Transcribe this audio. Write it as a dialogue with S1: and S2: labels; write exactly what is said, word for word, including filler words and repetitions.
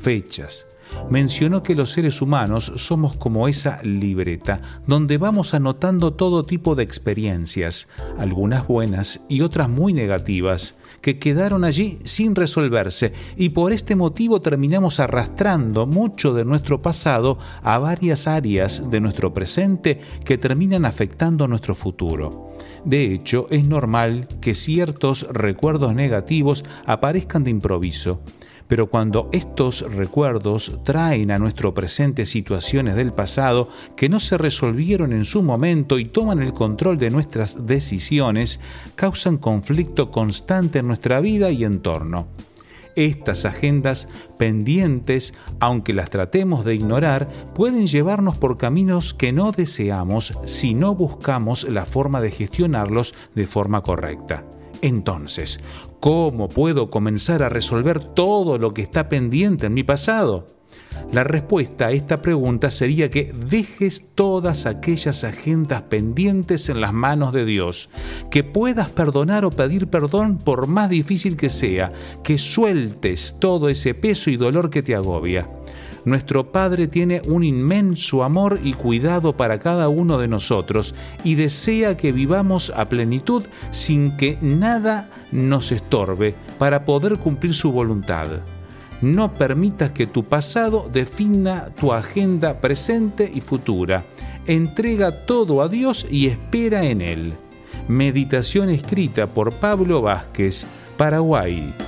S1: fechas. Mencionó que los seres humanos somos como esa libreta, donde vamos anotando todo tipo de experiencias, algunas buenas y otras muy negativas, que quedaron allí sin resolverse, y por este motivo terminamos arrastrando mucho de nuestro pasado a varias áreas de nuestro presente que terminan afectando nuestro futuro. De hecho, es normal que ciertos recuerdos negativos aparezcan de improviso. Pero cuando estos recuerdos traen a nuestro presente situaciones del pasado que no se resolvieron en su momento y toman el control de nuestras decisiones, causan conflicto constante en nuestra vida y entorno. Estas agendas pendientes, aunque las tratemos de ignorar, pueden llevarnos por caminos que no deseamos si no buscamos la forma de gestionarlos de forma correcta. Entonces, ¿cómo puedo comenzar a resolver todo lo que está pendiente en mi pasado? La respuesta a esta pregunta sería que dejes todas aquellas agendas pendientes en las manos de Dios, que puedas perdonar o pedir perdón por más difícil que sea, que sueltes todo ese peso y dolor que te agobia. Nuestro Padre tiene un inmenso amor y cuidado para cada uno de nosotros y desea que vivamos a plenitud sin que nada nos estorbe para poder cumplir su voluntad. No permitas que tu pasado defina tu agenda presente y futura. Entrega todo a Dios y espera en Él. Meditación escrita por Pablo Vázquez, Paraguay.